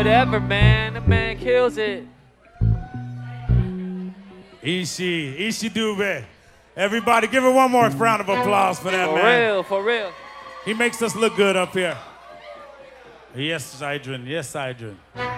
Whatever, man. The man kills it. Ishi Dube. Everybody, give her one more round of applause for that, man. For real, for real. He makes us look good up here. Yes, Idrin. Yes, Idrin.